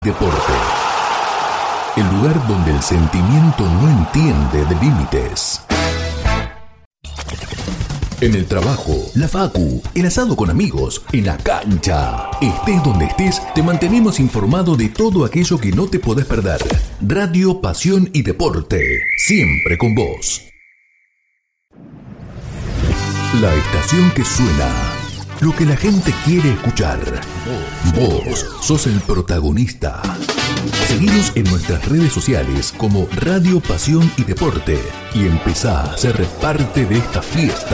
Deporte. El lugar donde el sentimiento no entiende de límites. En el trabajo, la facu, el asado con amigos, en la cancha. Estés donde estés, te mantenemos informado de todo aquello que no te podés perder. Radio, pasión y deporte. Siempre con vos. La estación que suena. Lo que la gente quiere escuchar. Vos sos el protagonista. Seguinos en nuestras redes sociales como Radio, Pasión y Deporte y empezá a ser parte de esta fiesta.